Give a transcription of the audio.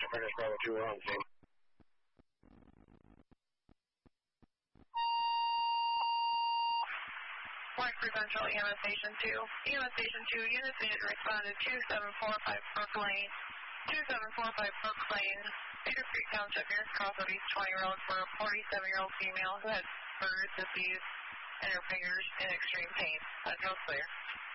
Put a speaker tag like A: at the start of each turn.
A: Finish Bravo 2, we're on scene.
B: Point for Central EMS Station 2. EMS Station 2, units needed to respond to 2745 Brook Lane. 2745 Brook Lane, Cedar Creek Township, near Crossroad East 20 Road for a 47-year-old female who had burns, disease, and her fingers in extreme pain. That goes clear.